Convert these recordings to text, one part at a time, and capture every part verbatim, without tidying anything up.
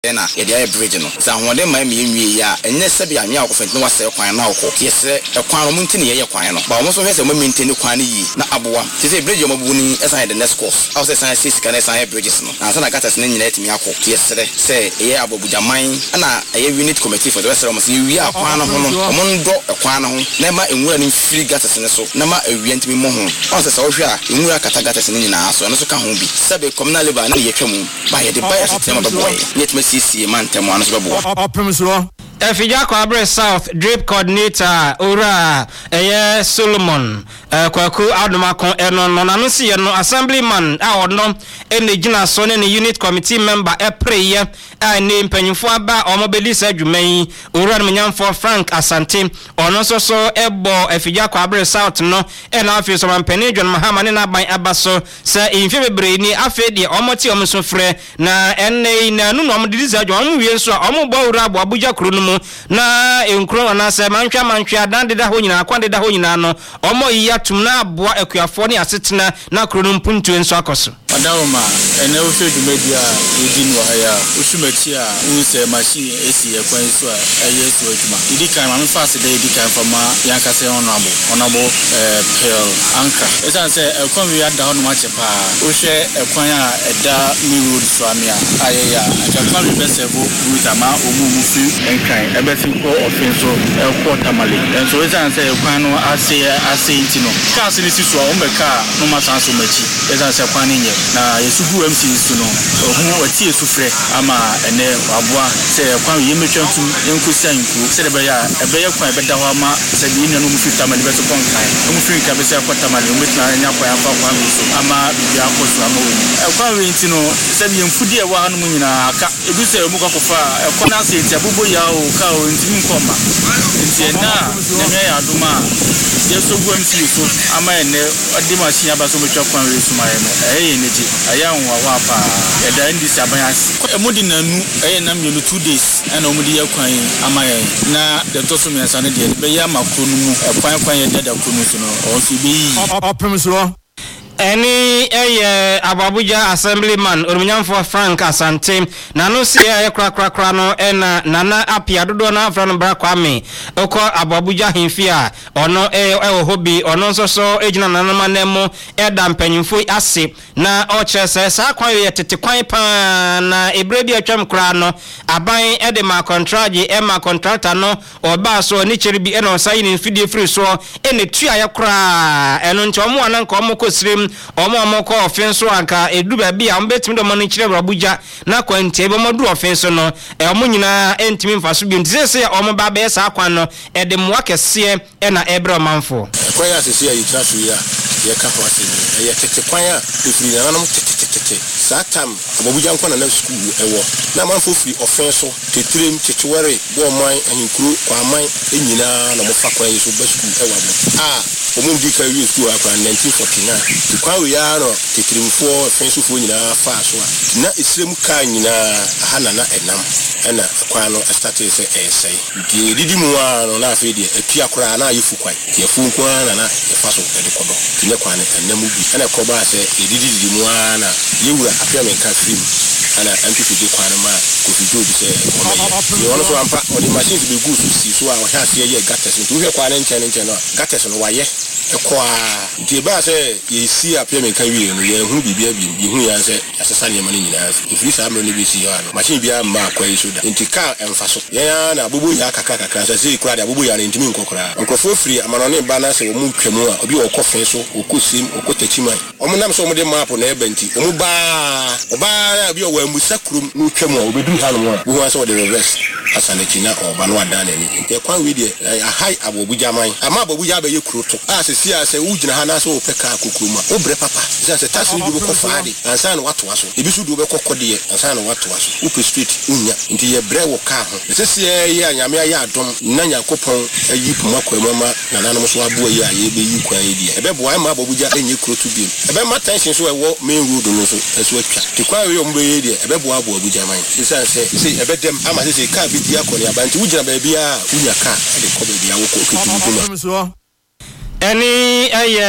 na ye dey bridge no za hode ma me nwie ya enye se bia nwe akofent no wase kwan na akọ yesre ekwan no munti ne ye kwan no ba mo so hwese mo maintain kwan ne yi na aboa se se bridge mo bu ni esan the next course aw se san six kan esan bridges no na san gatas ne nyina etimi akọ yesre se ye abobujaman na ye unit committee for the rest of us wi akwan no ho no mo ndo ekwan no ho na ma enwura ni free gatas ne so na ma awia ntimi mo ho aw se se wo hwe a enwura kata gatas ne nyina aso no so ka ho bi sebe communal labor na ye twam ba ye de bias tema beboy yetime sisi man temo anu so bebo opemsro Efija Kwabre South drip coordinator Ora Eye Solomon Kwaku Adumakon eno no nanu si ye no assemblyman a odno ene gina so ne unit committee member e prayer a ne mpanyimfo aba omobeli sa dwuman Ora Mnyamfo Frank Asante ono so so ebo Efija Kwabre South no e na afi so mampani John Mahama ne na ban abaso sa imfe bebre ni afi de omoti omso frɛ na enne na nu no omdidi za dwo omwie so ombo Ora abo Abuja kro no na enkro na se mantwa mantwa dan deda ho nyina akwan deda ho nyina no omo yi atum na aboa akuafo ne asetena na krono mpuntu enso akoso adawoma ene wo hwe dwumadi a edi no haya usumati a unse machine esi ekwan so a eye so adwuma idi kan ma mfase da idi kan fama yankase onabo onabo eh pel anka esan se ekwan wi ada ho no ma chepa wo hwe ekwan a eda mi road so amia aye ya akwan wi besevo ruta ma omu mu fi enkan ebesi ko ofenso e ko tamale enso esan se ekwan no ase ase intino ka se ni siso o meka no ma san so machi esan se ekwan ni na yesugu M C no ohu wati esufre ama ene waboa se kwan yemetwa ntum enkosi anku se de ya ebe ye kwan ebe da ho ama se bi nanu mu fita mali beto kon kan mu firi ka be se akota mali mu tna nya kwa afa kwan so ama bi akoso ama woni e kwan we ntino se bi mfudi e wa hanu mu nyina aka ebi se mu kwakofa e kwan ase ntia bobo ya o ka o ntimi nkoma ntia na nyame ya aduma yesugu M C so ama ene odi machine aba so metwa kwan we so maye no eh ne aya nwa wa pa eda ndi saban emudi nanu eye na mienu two days na omudi yakwan amaye na de toso me asa ne de be ya makro nu mu ekwan kwan ye dada kunu so no o so be yi opemsro Any eh Abuja assemblyman Orumnyamfo Frank Asante na no se eh kra kra kra no ena nana apia dodo na afra no bra kwame oko Abuja himfia ono eh eh hobi ono so so ejina nana manemo eda mpanyimfo ase na o chese sa kwan ye tete kwan pa na ebrebi atwam kra no aban ede ma contract e ma contractor no oba so ni cheribi eno sai ni fidie free so ene tua ye kra eno nchomo ananka omo kosrim omo omo ko offense anka edu ba bia ombetimi do mani kire Abuja na kwante be modu offense no e omo nyina entimi mfaso bi ntise omo ba be sa akwan no e de moa kese e na ebre manfo kwa ya sisi ya yitrasu ya ya ka ho ase ya tete kwa ya ifiri na nanom tete tete satam Abuja nkwa na na school ewo na manfo free offense tetrem tetewere bo man ahinkuru kwa man enyina na mo fa kwa yeso ba school ewa mo ah omo di ka wi school akwa nineteen forty-nine kwa we ya no tetremfo offense fo nyina fa so a na esrem ka nyina ha na na enam ena kwa no start say esai di didi mu a no na afi di atua kora na yefu kwan yefu kwa na na yefa so ede kodo ne kwa ne enam bi ena ko ba say didi didi mu a na yewura apia men ka film ana antifi de kwa na ma ko fi jobi say o me ye wono so ampa o di machine be go so si so a o ha se ye gates so hwe kwa ne nchen nchen no gates no waye ekwa di ba say ye si apia men ka wi no ye hu bibia bi ye hu ya say asesa ne ma ne nyina ifiri sa amro ne bi si yo ano machine bia ma kwa yi so da ntika emfa so ye na bobo ya kaka kaka say kura da bobo ya ne ntimi nkokora nkofo free amanone ba na say o mu twemu a obi o kofen so o kosim o kotachima o mu nam so mo de map na ebenti o mu ba o ba bi o wa musa krum no twemu a obedu ha no a wo so de reverse asane kina o ba no ada na ni ye kwan wi de a high Abuja man ama Abuja be ye kuro to a se sia se wo gina ha na so o peka kokruma o bre papa se se tax ni do ko faade ansa na wato aso ebi so do be kokode ye ansa na wato aso o pe street unya nti ye bre wo ka ho se se ye anyame ya adom na Yakopon ayi poma kwamama na nanom so abo yi a ye be yi kwan yi de ebe bo ai ma Abuja enye kuro to bi ebe ma tension so e wo main road no so eso atwa ti kwa we ombe yi de ebe bo abo Abuja man se se se ebe dem ama se se ka bi dia ko ne abanti wugina ba bia unya ka de ko ba bia wo ko ko Any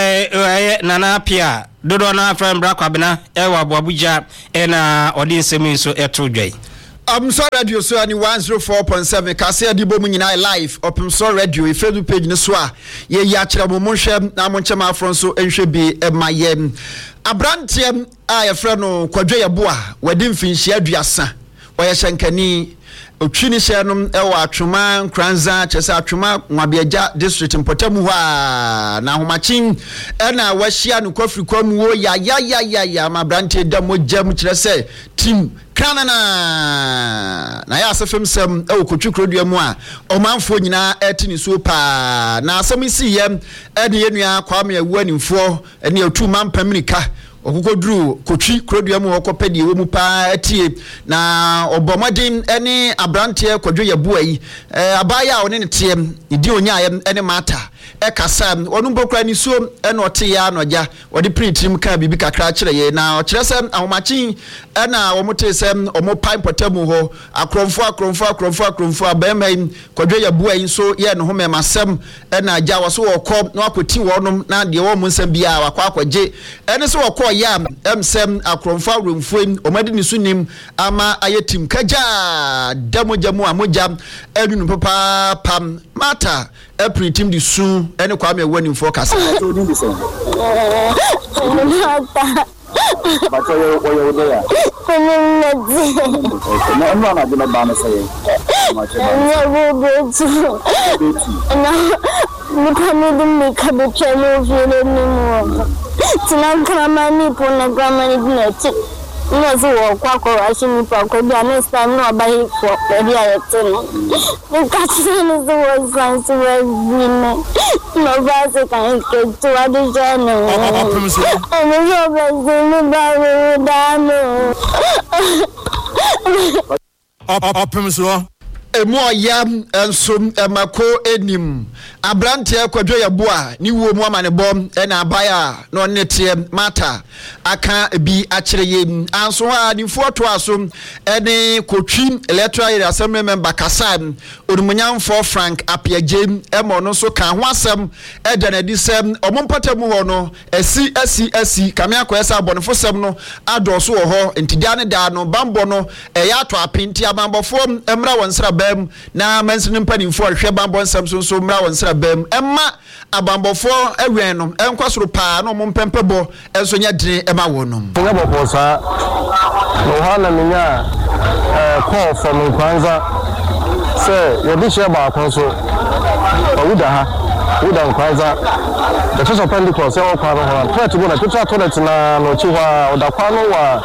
eh nana pia dodo na from Brakabena e wa Abuja e na odi nsemi so eto dwai I'm sorry radio so ani one oh four point seven ka se adibo mu nyina live open so radio e Facebook page ne so a ye ya kire mo mo hwem na mo nchema afro so enhwe bi e maye abrantiem a ye frɛ no kwadwe yebo a wadi mfinhia aduasa oyɛ hyenkani otwini hye no ɛwɔ atwoma nkranza kyesa atwoma nwabiagya district Mpotamu ha na homachin ɛna wahia no kofri kwamu wo ya ya ya ya ya mabrante da mojam kyerɛ sɛ team kanana na ya asefem sem ɛwɔ kotwikrodua mu a ɔmanfo nyina ɛtini so pa na asɛm isi yem ɛne yenua kwame awu animfo ɛne atu mampamirika okukodru kotwi krodua mu okopedi wo mu pa atie na obomodin ene abrante kwadwo yabu ayi eh abaya one ne tiem idi onya ene mata e kasa onu bokra ni so ene ote ya anoja odi printim ka bibi kakra kire ye na o kire sem ahomachi ena wo mote sem omo pai Mpotamu ho akromfo akromfo akromfo akromfo abema kwadwo yabu ayi so ye ne ho memasem ena agya wo so wokọ na akoti wonom na de wo mu nsem bia wakwa akwaje ene so wokọ yam emsem akromfa rumfuem omadi ni sunim ama ayetim kaja damojamu amojam edunu papa pam mata epritim di su ene kwame wani fo kasa mata bato yo yo de ya komedi no no na de ba na say no bo bo na ni pamedi mi kabuche no vile ni mo tina kama ni pona kama ni dinati no so wo kwa kwa ashini pa kwa bia next time no abai for bia yete no ni kachine no so wo san so we no no ba se kan ke to adu jana no yo ba se ni ba da no opemso emu oyam ensom emako enim abrante kwadwo yabo a ni wo mu amane bom ena abaya no nete mata aka bi akire yem anso ha ni foto aso ene kotwi electoral assembly member kasam onumunyamfo Frank Apiajem emo no so kan ho asem eda na di sem omompatamu ho no asi asi asi kame akoyesa abonefo sem no adoso wo ho ntidia ne da no bambo no eya ato apenti abambofo emra wonsra bam na mansini mpanimfo hwe bambo nsem so so mra wonsra bam emma abambofo awen no enkosoro pa no mompempebo enso nya dire ema wonom nga boposa no hana minya eh call from Kwanza say you be share ba konso owuda ha uda Kwanza the church of Pentecost say o kwa no ho try to go na to toilet na no chi wa oda kwa no wa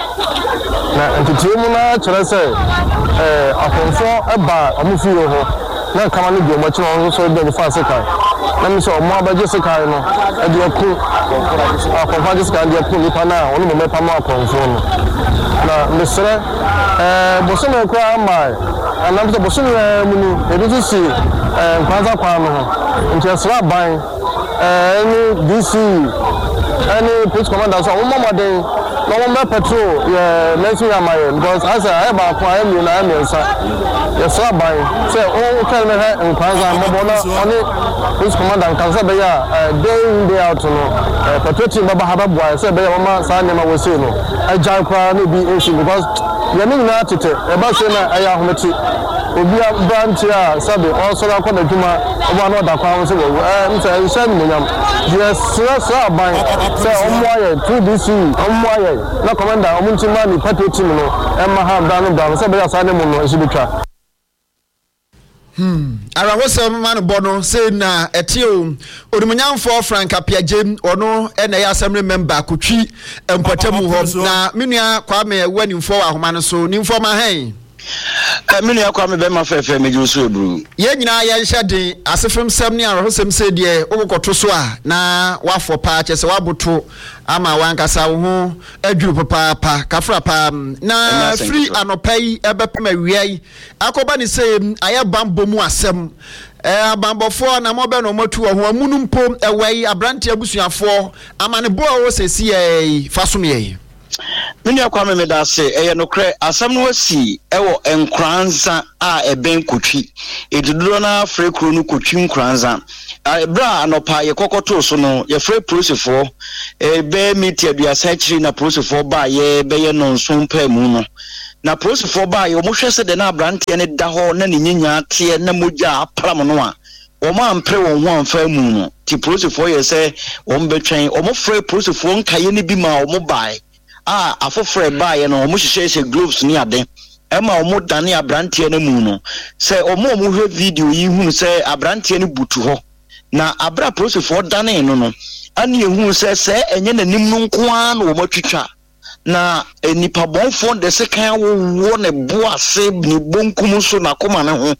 na ntitimu na chere say eh akonfo eba omufi ho na kama no bi o machi no so be fa sekai na mi so o mo abaje sekai no e de ku akonfo aje sekai de ku ni pa na onu me pa mo akonfo no na mesre eh boso me kwa ama ana so boso mu ni e bi si eh Kwanza kwa no ho ntesra ban eh ni D C any police commander so o mo modern no mo patrol yeah mention am I because as I ba kwa emi na emi nsa yes abai say o tell me he Kwanza mo bona oni police commander kan say be ya day in day out no patrol team baba haba boy say be ya mama sa nyama we say no agile kwa no bi issue because ya ni na tete e ba say na aya hometi obi branch a sabe also ra kwa na djuma oba no da kwa so we eh nse nse ni nyam yes yes abai say omo aye two D C omo aye na commander omunti mani patrol team no emma ha bra no bra say be ya sa ne mu no isi bitwa Hmm. Arawosem man bono say na etio onumunyamfo Frank Apiajem ono ena ya assembly member kotwi Mpotamu ho na menua Kwame wanimfo ahoma no so nimfo ma hen menua Kwame be ma fefe meju so ebru ye nyina ya nhade asefem sem ne arahosem se de okokoto so a na wafo pa chese waboto ama wankasa wo ho adwuru papa pa kafra pa na free anopai ebepema wiai akoba ni say aya bambo mu asem eh abambofo na mo be no matu ho amunu mpo ewai abrante abusuafo ama ne bo wo sesi eh fasomye menua Kwame me da se eye no kre asam no wasi ewo enkranza a eben kotwi eduduro na free kro no kotwi nkranza ebra anopa ye kokoto so no ye free prosefo ebe meet aduasa chiri na prosefo ba ye be ye no nso mpa mu no na prosifo ba yo mo hwe se de na abrante ne da ho na ne nyinya te na moja apram no a o ma ampre won ho amfa mu no ti prosifo ye se o mbetwen o mo frɛ prosifo nkaye ne bi ma o mo bai a afofre ba ye no o mo hyehyɛ gloves ni ade ema o mo dane abrante ne mu no se o mo mo hwe video yi hu se abrante ne butu ho na abra prosifo dane no no ani ehu se se enye nanim no nko an o mo twitwa na enipa bonfo de se kan wo ne boase ni bonkum so na koma ne ho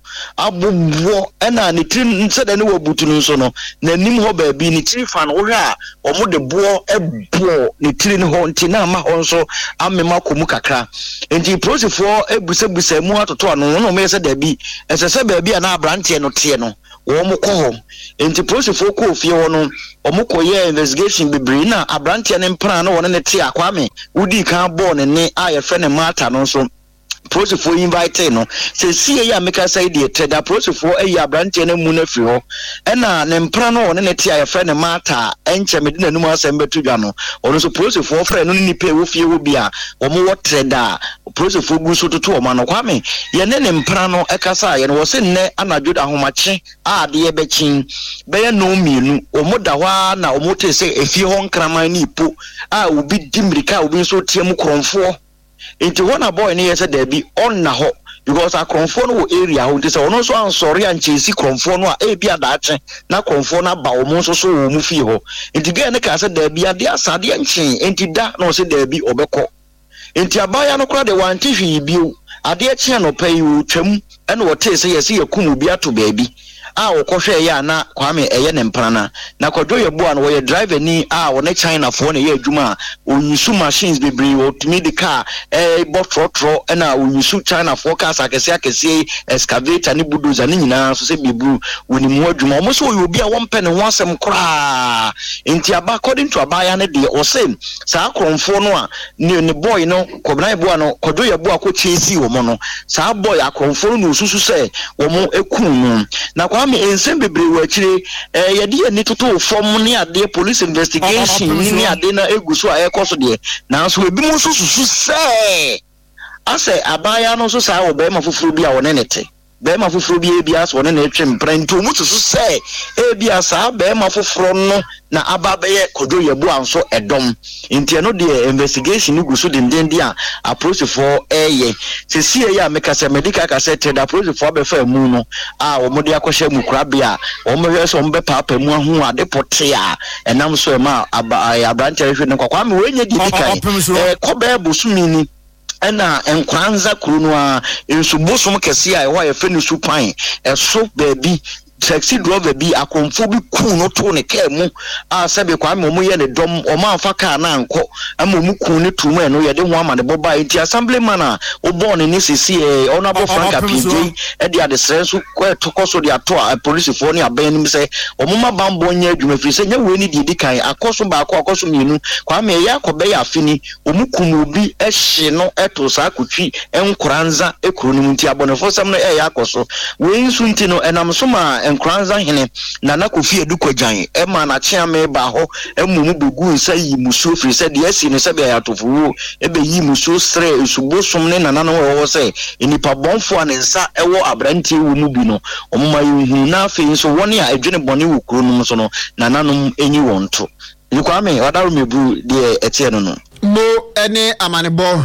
abobwo ena ne tiri nse de ne wabutu no so no na nim ho ba bi ne tiri fan wo hwe a omo de bo ebo ne tiri ne ho nti na ma ho so amema komu kakra enti prosifo ebusebusa mu atoto ano no me se da bi ese se ba bi na abrante no te no wo mo ko ho enti prosifo ko fie wo no omo koye investigation bebre na abrante ne mpra na wona ne te akwame wudi kan born ne aye fe ne mata no so prosifo invite no se sie ya meka sai de teda prosifo ayi abrante ne mu na firi ho ena ne mpra no wona ne te aye fe ne mata enche mede nanum asem betudwa no ono so prosifo frɛ no ni pe wo fie wo bia omo wo teda prosifo gu so toto o ma no kwame ye ne ne mpra no ekasa ye no wo se ne anadwo da homache a de ye bechin be ye no mienu omo da hwa na omo te se efie ho nkraman ni po a obi dimrika obi so tie mu kromfo enti wona boy ne yesa da bi on na ho because a kromfo no area ho nti se ono so ansori anchesi kromfo no a e bia daache na kromfo na ba omo so so wo mu fie ho enti ga ne ka se da bi ade asade anchen enti da na o se da bi obekọ enti abaya no kra de wanti hwi bio ade achi no pay wo twam ene wo te se yesi yakum bi ato baabi a wokohwe ya na kwame eye ne mprana na kwadwo ye boa no wo ye driver ni a wo ne China fo ne ye adwuma onyusu machines bebre wo tumi de car eh botrotro na onyusu China fo cars akese akese excavator ne bulldozer ne nyina so se bibru woni mu adwuma mo so wo obi a wo mpe ne ho asem kra enti aba according to abaya ne de o se sa akromfo no a ne ne boy no kobran ye boa no kwadwo ye boa ko chesi wo mo no sa boy akromfo no susu se wo mo ekunu no na kwa me ensem bebre wachire eh yede ye ni toto form ni ade police investigation ni ni ade na eguso a ekoso de na so ebi mo so susu se ase abaya no so sa wo be ma fufuru bi a wona nete be ma fufuru bi e bi aso wona na etwe mpranto mo susu se e bi asa be ma fufuru no na aba be ye kodo ye bu anso edom ntia no de investigation ni guso de ndendi a approach for eye se sie ya meka se medical ka se trade approach for be fa mu no a wo mo de akohye mu krabia wo mo hwe so mbe papa mu ahu ade pote a enam so e ma abrante hwe ne kwakwa me wenye di dikai eh kobe bosumi ni ena enkwanza kuru no a ensubosom kese a e wa ye fe ni supan eso baabi taxi driver bi akonfo bi ku no to ne kaa mu a sebe kwa me mo ye ne dom o ma fa kaa na anko ama mu ku ne tu mu no ye de ho ama ne boba enti assemblyman a o born ni sisi e honorable Frank Apije e de ade srenso kwa tokoso de ato a police fo ne aban nim se o mo ma bambo nya adwuma firi se nya we ni di kan akoso ba akọ akoso mienu kwa me ya akobe ya afini o mu ku mu bi e hye no eto sa akotwi enkoranza ekuro ni nti abonefo sam no e ya akoso we nsu nti no enam so ma enkranza hene na na kofi edukwajan e ma na chia me ba ho emumu begu nsa yi muso firi se de asi ne se be ayatofo e be yi muso sre esubosom ne nana no wo se enipa bonfo an nsa e wo abranti wo mu bi no omuma yuhu na afi nso woni a edwene bone wo kuro no so no nana no enyi wonto yikwame wadaru mebu de etie no no mo ene amanebo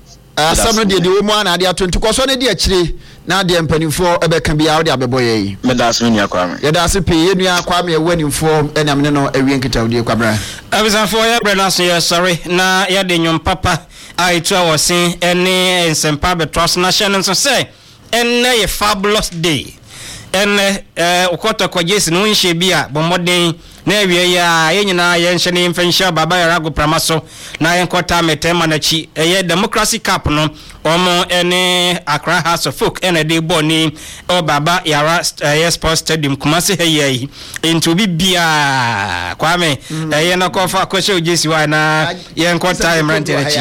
asam de de wo mu ana de atonti koso ne de akire na de mpanimfo ebeka bia wo de abeboye yi medas me kwame ye da se pe ye nua kwame ewanimfo ene amene no awie nkita wodi kwabra abizanfo ye brena so ye sorry na ye de nyom papa aitu awosin ene ensempa betros na hye nso se ene ye fabulous day ene eh ukota kwa jesi no nhye bia bomoden na awie ya ye nyina ye nhye ne mfenhya baba ya rago pramaso na ye nkota metema na chi eye democracy cup no omo ene Accra House of Folk ene de boni o baba yara uh, sports stadium Kumasi heyi into bi bia kwame eye na kofa kwese ojesi wa na ye nkota time rent echi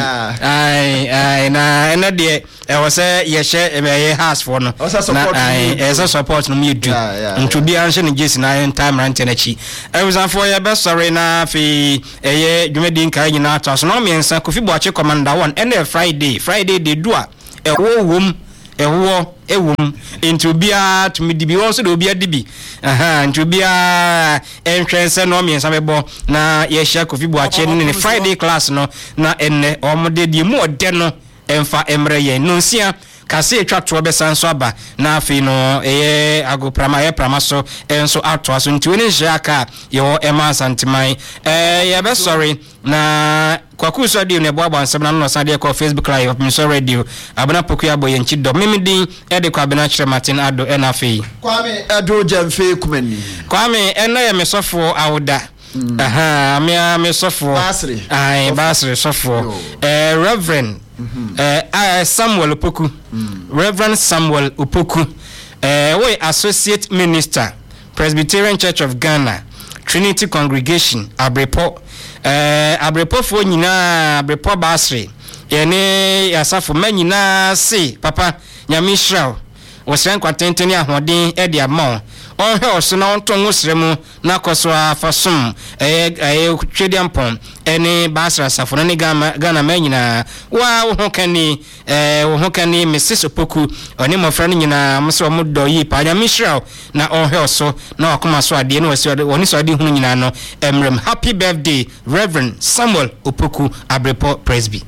ai ai na ene de e wose ye she ye house for no na ai e support no me do into bi anhye ne jesi na time rent echi e was for ye best sorry na fi eye dwumedi nka nyina to so no me nsa Kofi Boache commander one ene Friday Friday de do ɛwɔ wom ɛwɔ ɛwom nti obiara tumi di bi wɔn nso de obiara di bi aha nti obiara ɛnhwɛ sɛ na ɔmiɛnsa bɛbɔ na yɛhyia Kofi Boakye ne ne Friday class no na ɛnɛ ɔmo de deɛ mu ɔdɛ no ɛmfa ɛmrɛ yɛn no nsia kase etwa to besan so aba na afi no eye agoprama ye prama so enso ato aso nti woni hye aka ye wo ema santiman eh ye be sorry na kwaku so de ne boabo ansem na no sade ko Facebook live of Miso Radio abana poku abo ye nchi do memidi e de kwa bena kire Martin Ado e na afi Kwame Ado Jamfe kumani Kwame ena ye mesofo awda Mm. Aha, me a me sofo. Basri. Ai, Basri sofo. Eh Reverend mm-hmm. eh Samuel Opoku. Mm. Reverend Samuel Opoku. Eh we Associate Minister, Presbyterian Church of Ghana, Trinity Congregation, Abrepo. Eh Abrepo fo nyina Abrepo Basri. Ye ne yasafo manyina se papa Nyamishra. Wosren kwatenteni ahoden e de amon. On her so na onto ngosremu na koso afasom eh eh twediampon ene Basra safo ne Ghana Ghana manyina wa wo ho kani eh wo ho kani Missus Opoku oni mofra no nyina mso mo do yi pa Nyamishra na on her so na akoma so ade ne wasi oni so ade hunu nyina no emrem happy birthday Reverend Samuel Opoku Abrepo Presby.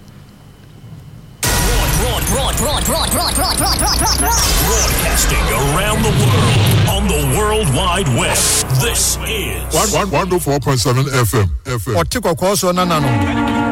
Broad, broad, broad, broad, broad, broad, broad, broad, broad. Broadcasting around the world on the World Wide Web. This is one oh four point seven F M. F M. Otiko koso nanano.